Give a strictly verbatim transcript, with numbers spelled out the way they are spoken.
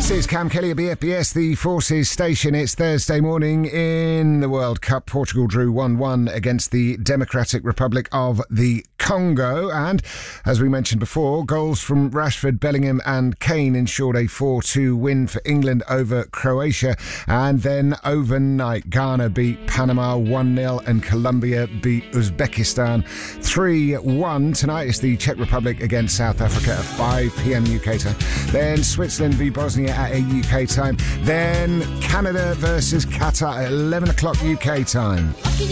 This is Cam Kelly at B F B S, the Forces station. It's Thursday morning in the World Cup. Portugal drew one one against the Democratic Republic of the Congo. And, as we mentioned before, goals from Rashford, Bellingham and Kane ensured a four two win for England over Croatia. And then overnight, Ghana beat Panama one nil and Colombia beat Uzbekistan three one. Tonight is the Czech Republic against South Africa at five p.m. U K time. Then Switzerland v Bosnia at eight U K time. Then Canada versus Qatar at eleven o'clock U K time.